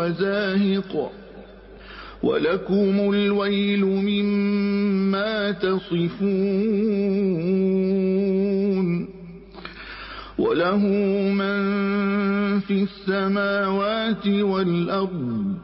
وزاهق ولكم الويل مما تصفون وله من في السماوات والأرض